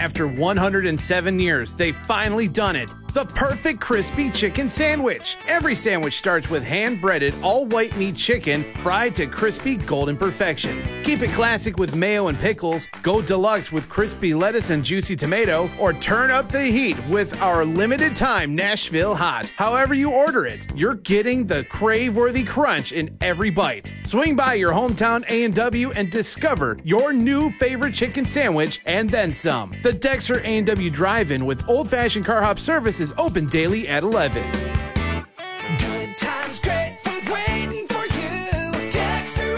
After 107 years, they've finally done it. The perfect crispy chicken sandwich. Every sandwich starts with hand-breaded, all-white meat chicken fried to crispy golden perfection. Keep it classic with mayo and pickles, go deluxe with crispy lettuce and juicy tomato, or turn up the heat with our limited-time Nashville Hot. However you order it, you're getting the crave-worthy crunch in every bite. Swing by your hometown A&W and discover your new favorite chicken sandwich and then some. The Dexter A&W Drive-In with old-fashioned car hop service is open daily at 11. Good times, great food waiting for you. Dexter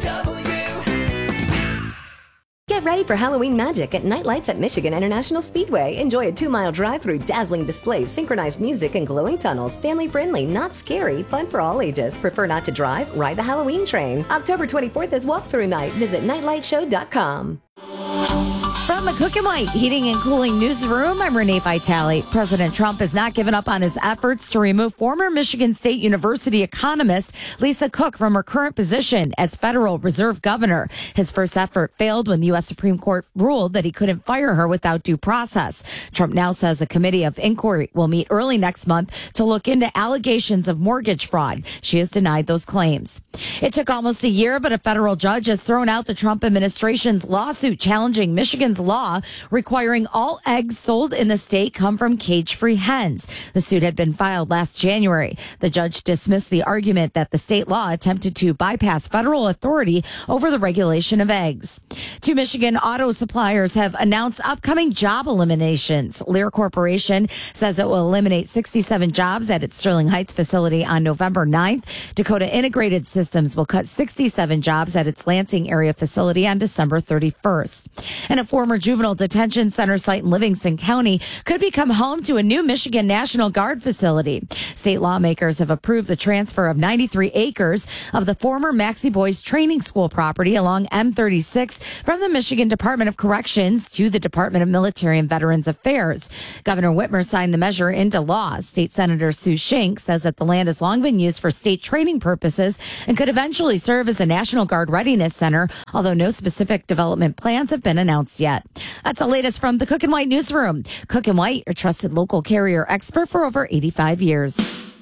A&W. Get ready for Halloween magic at Night Lights at Michigan International Speedway. Enjoy a 2-mile drive through dazzling displays, synchronized music, and glowing tunnels. Family friendly, not scary, fun for all ages. Prefer not to drive? Ride the Halloween train. October 24th is walkthrough night. Visit nightlightshow.com. From the Cook and White Heating and Cooling Newsroom, I'm Renee Vitale. President Trump has not given up on his efforts to remove former Michigan State University economist Lisa Cook from her current position as Federal Reserve Governor. His first effort failed when the U.S. Supreme Court ruled that he couldn't fire her without due process. Trump now says a committee of inquiry will meet early next month to look into allegations of mortgage fraud. She has denied those claims. It took almost a year, but a federal judge has thrown out the Trump administration's lawsuit challenging Michigan's law requiring all eggs sold in the state come from cage-free hens. The suit had been filed last January. The judge dismissed the argument that the state law attempted to bypass federal authority over the regulation of eggs. Two Michigan auto suppliers have announced upcoming job eliminations. Lear Corporation says it will eliminate 67 jobs at its Sterling Heights facility on November 9th. Dakota Integrated Systems will cut 67 jobs at its Lansing area facility on December 31st. And a former juvenile detention center site in Livingston County could become home to a new Michigan National Guard facility. State lawmakers have approved the transfer of 93 acres of the former Maxie Boys Training School property along M36 from the Michigan Department of Corrections to the Department of Military and Veterans Affairs. Governor Whitmer signed the measure into law. State Senator Sue Schenck says that the land has long been used for state training purposes and could eventually serve as a National Guard readiness center, although no specific development plans have been announced yet. That's the latest from the Cook and White Newsroom. Cook and White, your trusted local carrier expert for over 85 years.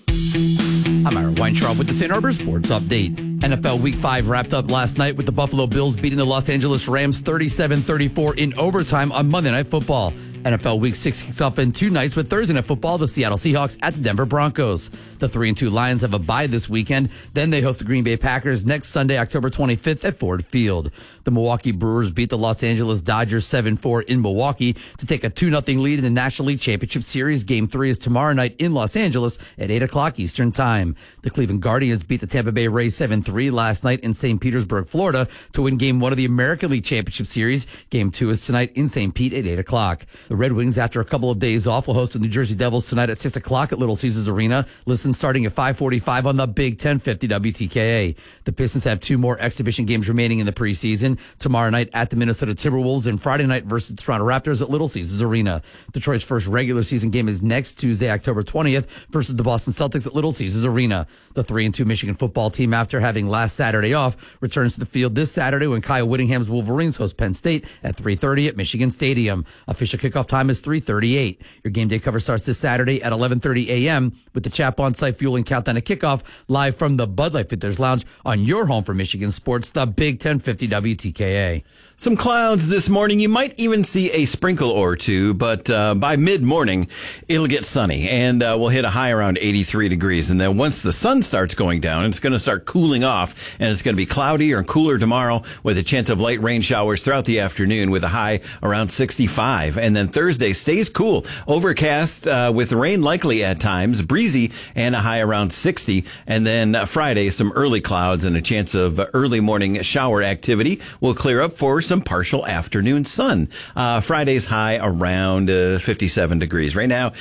I'm Ira Weintraub with the St. Arbor Sports Update. NFL Week 5 wrapped up last night with the Buffalo Bills beating the Los Angeles Rams 37-34 in overtime on Monday Night Football. NFL Week 6 kicks off in 2 nights with Thursday Night Football, the Seattle Seahawks at the Denver Broncos. The 3-2 Lions have a bye this weekend. Then they host the Green Bay Packers next Sunday, October 25th at Ford Field. The Milwaukee Brewers beat the Los Angeles Dodgers 7-4 in Milwaukee to take a 2-0 lead in the National League Championship Series. Game 3 is tomorrow night in Los Angeles at 8 o'clock Eastern Time. The Cleveland Guardians beat the Tampa Bay Rays 7-3 last night in St. Petersburg, Florida to win Game 1 of the American League Championship Series. Game 2 is tonight in St. Pete at 8 o'clock. The Red Wings, after a couple of days off, will host the New Jersey Devils tonight at 6 o'clock at Little Caesars Arena. Listen starting at 5:45 on the Big 1050 WTKA. The Pistons have 2 more exhibition games remaining in the preseason. Tomorrow night at the Minnesota Timberwolves and Friday night versus the Toronto Raptors at Little Caesars Arena. Detroit's first regular season game is next Tuesday, October 20th versus the Boston Celtics at Little Caesars Arena. The 3-2 Michigan football team, after having last Saturday off, returns to the field this Saturday when Kyle Whittingham's Wolverines host Penn State at 3:30 at Michigan Stadium. Official kickoff time is 3:38. Your game day cover starts this Saturday at 11:30 a.m. with the Chap on-site fueling countdown to kickoff live from the Bud Light Fitters Lounge on your home for Michigan sports, the Big 1050 WTKA. Some clouds this morning. You might even see a sprinkle or two, but by mid-morning, it'll get sunny, and we'll hit a high around 83 degrees. And then once the sun starts going down, it's going to start cooling off, and it's going to be cloudier and cooler tomorrow with a chance of light rain showers throughout the afternoon with a high around 65. And then Thursday stays cool, overcast with rain likely at times, breezy, and a high around 60. And then Friday, some early clouds and a chance of early morning shower activity will clear up for some partial afternoon sun. Friday's high around 57 degrees. Right now,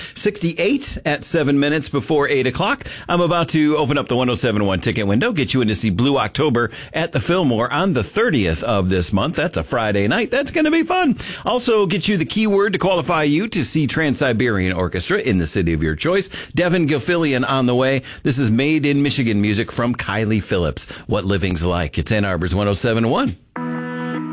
68 at 7 minutes before 8 o'clock. I'm about to open up the 107.1 ticket window, get you in to see Blue October at the Fillmore on the 30th of this month. That's a Friday night. That's going to be fun. Also, get you the keyword to qualify you to see Trans-Siberian Orchestra in the city of your choice. Devin Gilfillian on the way. This is Made in Michigan music from Kylie Phillips. What living's like. It's Ann Arbor's 107.1.